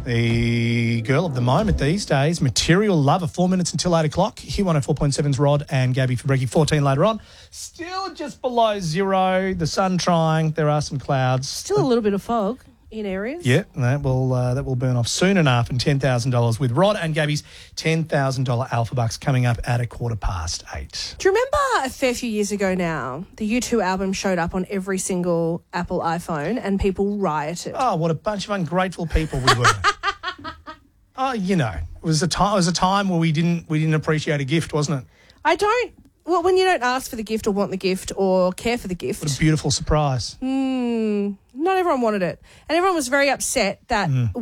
The girl of the moment these days, Material Lover, 4 minutes until 8 o'clock. Here 104.7's Rod and Gabby for Brekkie, 14 later on. Still just below zero, the sun trying, there are some clouds. Still a little bit of fog in areas. Yeah, that will burn off soon enough, and $10,000 with Rod and Gabby's $10,000 Alpha Bucks coming up at 8:15. Do you remember a fair few years ago now, the U2 album showed up on every single Apple iPhone and people rioted? Oh, what a bunch of ungrateful people we were. Oh, you know, it was a time where we didn't appreciate a gift, wasn't it? Well, when you don't ask for the gift or want the gift or care for the gift. What a beautiful surprise. Not everyone wanted it. And everyone was very upset that it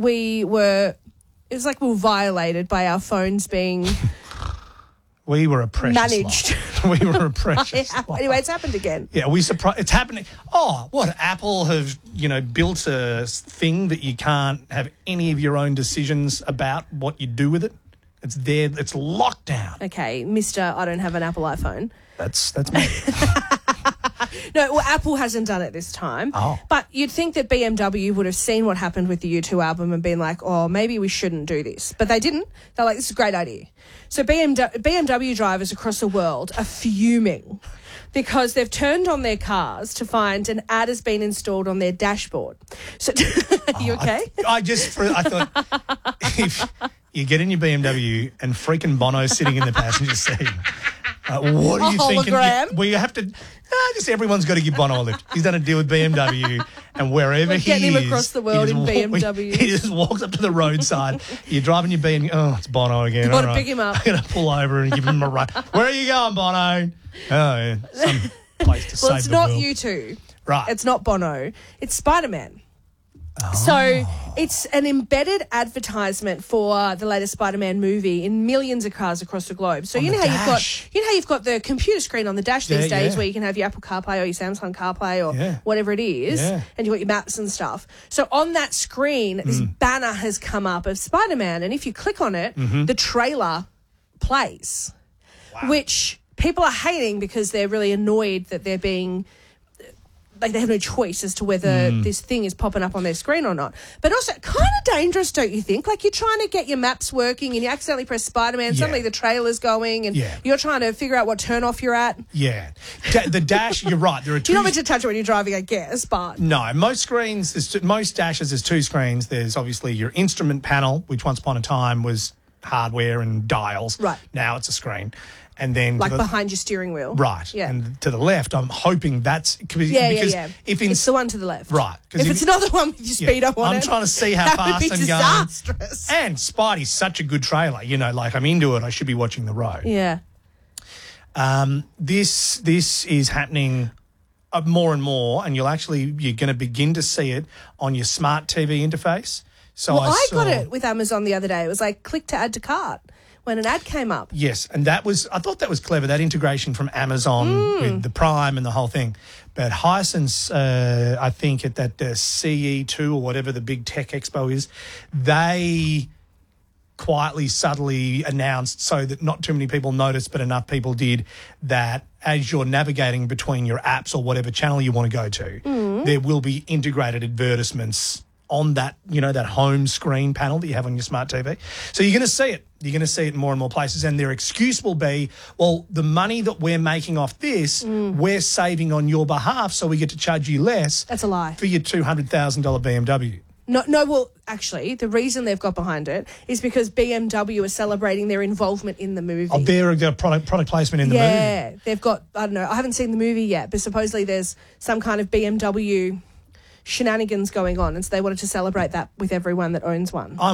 was like we were violated by our phones being We were a precious managed. lot. We were a precious lot. Anyway, it's happened again. Yeah, we surprised. It's happening. Oh, what? Apple have, built a thing that you can't have any of your own decisions about what you do with it. It's there. It's locked down. Okay, Mr. I don't have an Apple iPhone. That's me. No, well, Apple hasn't done it this time. Oh. But you'd think that BMW would have seen what happened with the U2 album and been like, oh, maybe we shouldn't do this. But they didn't. They're like, this is a great idea. So BMW drivers across the world are fuming because they've turned on their cars to find an ad has been installed on their dashboard. So, are you okay? I thought if you get in your BMW and freaking Bono's sitting in the passenger seat, what are you thinking? Well, you have to. Just everyone's got to give Bono a lift. He's done a deal with BMW, and wherever he is, getting him across the world in BMW. He just walks up to the roadside. You're driving your B, and oh, it's Bono again. You got to pick him up. I'm going to pull over and give him a ride. Where are you going, Bono? Oh, yeah, some place to save the world. Well, it's not U2. Right. It's not Bono. It's Spider-Man. Oh. So it's an embedded advertisement for the latest Spider-Man movie in millions of cars across the globe. So you know how you've got the computer screen on the dash these days where you can have your Apple CarPlay or your Samsung CarPlay or whatever it is, and you've got your maps and stuff. So on that screen, this banner has come up of Spider-Man, and if you click on it, the trailer plays, which people are hating because they're really annoyed that they're being... like they have no choice as to whether this thing is popping up on their screen or not. But also kind of dangerous, don't you think? Like you're trying to get your maps working and you accidentally press Spider-Man, suddenly the trailer's going and you're trying to figure out what turn-off you're at. Yeah. The dash, you're right. There are two... You're not meant to touch it when you're driving, I guess, but... No, most dashes, there's two screens. There's obviously your instrument panel, which once upon a time was hardware and dials. Right. Now it's a screen. And then behind your steering wheel. Right. Yeah. And to the left, I'm hoping that's... because if it's the one to the left. Right. If it's not the one with your speedo on I'm trying to see how fast I'm going. That would be disastrous. And Spidey's such a good trailer. I'm into it. I should be watching the road. Yeah. This is happening more and more, and you're going to begin to see it on your smart TV interface. So I got it with Amazon the other day. It was like click to add to cart when an ad came up. Yes, and I thought that was clever, that integration from Amazon with the Prime and the whole thing. But Hisense, I think at that CE2 or whatever the big tech expo is, they quietly, subtly announced, so that not too many people noticed but enough people did, that as you're navigating between your apps or whatever channel you want to go to, there will be integrated advertisements on that, that home screen panel that you have on your smart TV. So you're going to see it. You're going to see it in more and more places. And their excuse will be, well, the money that we're making off this, we're saving on your behalf, so we get to charge you less. That's a lie. For your $200,000 BMW. No, well, actually, the reason they've got behind it is because BMW is celebrating their involvement in the movie. Oh, they've got product placement in the movie. Yeah, they've got, I don't know, I haven't seen the movie yet, but supposedly there's some kind of BMW shenanigans going on, and so they wanted to celebrate that with everyone that owns one.